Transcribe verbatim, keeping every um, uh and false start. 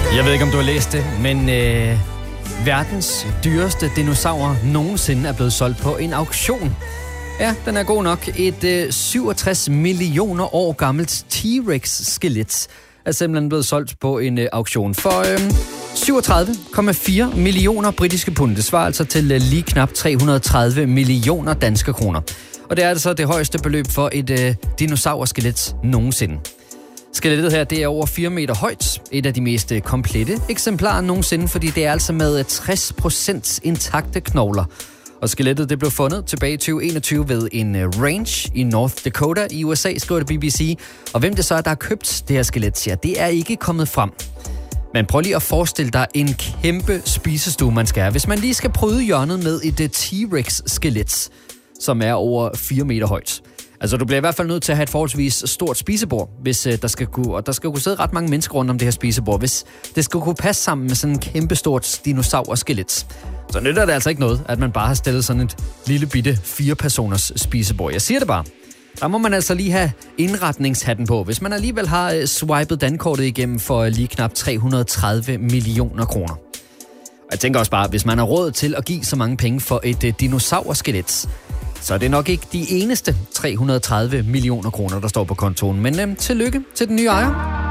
Jeg ved ikke, om du har læst det, men øh, verdens dyreste dinosaur nogensinde er blevet solgt på en auktion. Ja, den er god nok. Et øh, syvogtres millioner år gammelt T-Rex-skelet er simpelthen blevet solgt på en øh, auktion for øh, syvogtredive komma fire millioner britiske pund. Det svarer altså til øh, lige knap tre hundrede og tredive millioner danske kroner. Og det er altså det højeste beløb for et øh, dinosaurskelet nogensinde. Skelettet her, det er over fire meter højt. Et af de mest komplette eksemplarer nogensinde, fordi det er altså med tres procent intakte knogler. Og skelettet, det blev fundet tilbage i tyve enogtyve ved en range i North Dakota i U S A, skriver det B B C. Og hvem det så er, der har købt det her skelet, ja, det er ikke kommet frem. Men prøv lige at forestille dig en kæmpe spisestue, man skal have. Hvis man lige skal prøve hjørnet med et T-Rex-skelet, som er over fire meter højt. Altså, du bliver i hvert fald nødt til at have et forholdsvis stort spisebord, hvis uh, der skal kunne, og der skal kunne sidde ret mange mennesker rundt om det her spisebord, hvis det skal kunne passe sammen med sådan en kæmpestort dinosaur-skelet. Så nytter det altså ikke noget, at man bare har stillet sådan et lille bitte fire-personers spisebord. Jeg siger det bare. Der må man altså lige have indretningshatten på, hvis man alligevel har uh, swipet dankortet igennem for uh, lige knap tre hundrede og tredive millioner kroner. Og jeg tænker også bare, hvis man har råd til at give så mange penge for et uh, dinosaur-skelet, så er det nok ikke de eneste tre hundrede og tredive millioner kroner, der står på kontoen. Men øhm, tillykke til den nye ejer.